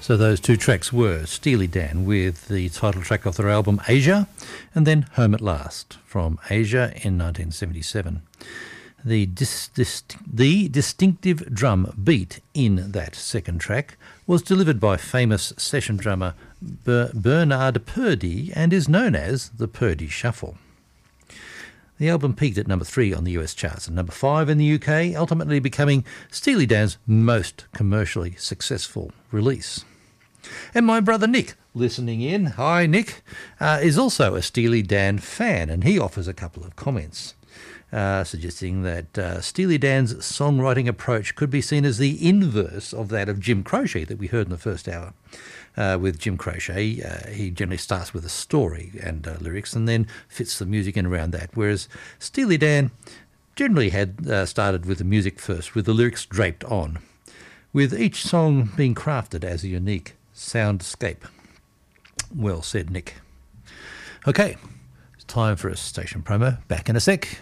So those two tracks were Steely Dan with the title track of their album Asia, and then Home at Last from Asia in 1977. The distinctive drum beat in that second track was delivered by famous session drummer Bernard Purdie and is known as the Purdie Shuffle. The album peaked at number 3 on the US charts and number 5 in the UK, ultimately becoming Steely Dan's most commercially successful release. And my brother Nick, listening in, hi Nick, is also a Steely Dan fan, and he offers a couple of comments, suggesting that Steely Dan's songwriting approach could be seen as the inverse of that of Jim Croce that we heard in the first hour. With Jim Croce, he generally starts with a story and lyrics and then fits the music in around that, whereas Steely Dan generally had started with the music first, with the lyrics draped on, with each song being crafted as a unique soundscape. Well said, Nick. Okay, it's time for a station promo. Back in a sec.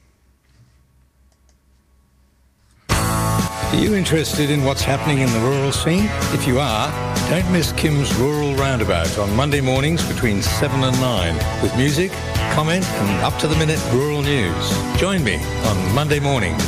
Are you interested in what's happening in the rural scene? If you are, don't miss Kim's Rural Roundabout on Monday mornings between 7 and 9 with music, comment and up-to-the-minute rural news. Join me on Monday mornings.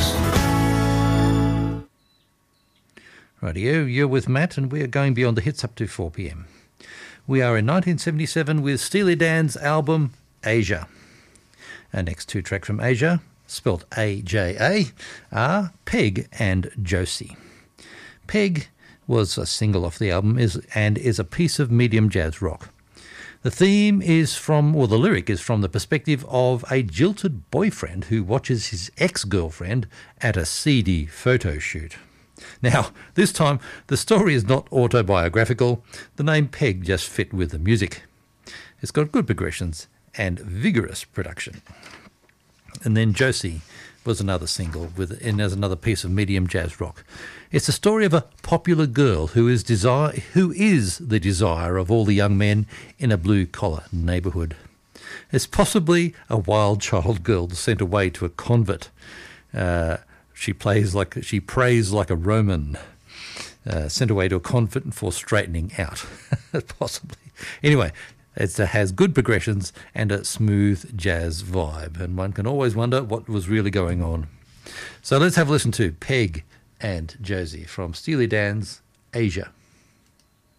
Rightio, you're with Matt and we are going beyond the hits up to 4 p.m. We are in 1977 with Steely Dan's album Asia. Our next two tracks from Asia, spelt A-J-A, are Peg and Josie. Peg was a single off the album and is a piece of medium jazz rock. The theme is from, or the lyric is from the perspective of a jilted boyfriend who watches his ex-girlfriend at a seedy photo shoot. Now, this time, the story is not autobiographical. The name Peg just fit with the music. It's got good progressions and vigorous production. And then Josie was another single and as another piece of medium jazz rock. It's the story of a popular girl who is the desire of all the young men in a blue-collar neighbourhood. It's possibly a wild child girl sent away to a convent. She prays like a Roman, sent away to a convent for straightening out, possibly. Anyway, it has good progressions and a smooth jazz vibe, and one can always wonder what was really going on. So let's have a listen to Peg and Josie from Steely Dan's Asia.